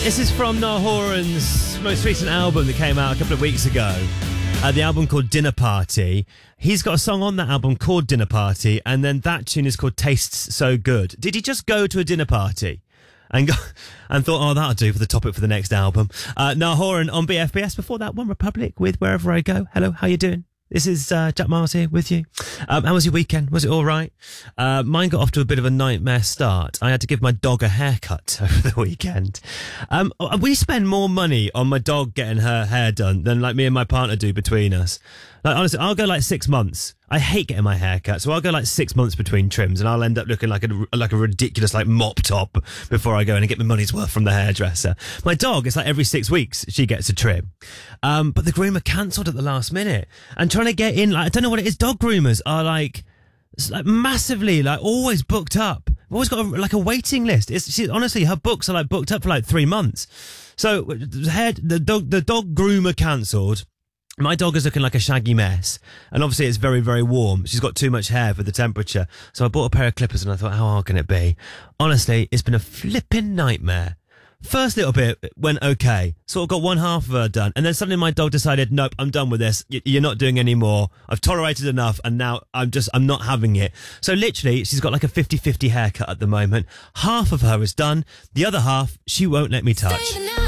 This is from Niall Horan's most recent album that came out a couple of weeks ago. The album called Dinner Party. He's got a song on that album called Dinner Party, and then that tune is called Tastes So Good. Did he just go to a dinner party and thought, oh, that'll do for the topic for the next album? Niall Horan on BFBS. Before that, One Republic with Wherever I Go. Hello, how you doing? This is Jack Miles here with you. How was your weekend? Was it all right? Mine got off to a bit of a nightmare start. I had to give my dog a haircut over the weekend. We spend more money on my dog getting her hair done than like me and my partner do between us. Like honestly, I'll go like 6 months. I hate getting my hair cut, so I'll go like 6 months between trims, and I'll end up looking like a ridiculous like mop top before I go in and get my money's worth from the hairdresser. My dog, it's like every 6 weeks she gets a trim, but the groomer cancelled at the last minute, and trying to get in, like I don't know what it is. Dog groomers are like massively like always booked up. We've always got a waiting list. Honestly, her books are like booked up for like 3 months. So the dog groomer cancelled. My dog is looking like a shaggy mess, and obviously it's very, very warm. She's got too much hair for the temperature. So I bought a pair of clippers and I thought, how hard can it be? Honestly, it's been a flipping nightmare. First little bit went okay. Sort of got one half of her done. And then suddenly my dog decided, nope, I'm done with this. You're not doing any more. I've tolerated enough, and now I'm not having it. So literally, she's got like a 50-50 haircut at the moment. Half of her is done. The other half, she won't let me touch.